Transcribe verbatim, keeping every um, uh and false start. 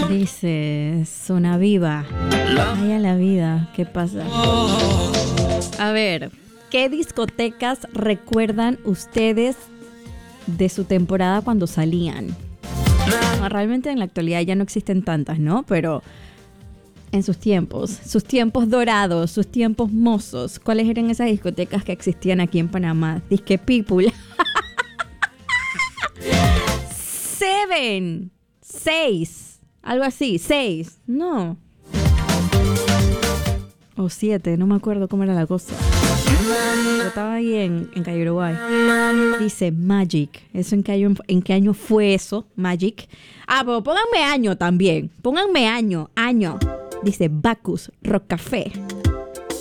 Dice Zona Viva. Ay, a la vida, ¿qué pasa? A ver, ¿qué discotecas recuerdan ustedes de su temporada cuando salían? No, realmente en la actualidad ya no existen tantas, ¿no? Pero en sus tiempos, sus tiempos dorados, sus tiempos mozos, ¿cuáles eran esas discotecas que existían aquí en Panamá? Disque People. Seven. Seis. Algo así. Seis. No. O siete. No me acuerdo cómo era la cosa. Pero estaba ahí en, en Calle Uruguay. Dice Magic. ¿Eso en qué año, en qué año fue eso? Magic. Ah, pero pónganme año también. Pónganme año. Año. Dice Bacchus Rock Café.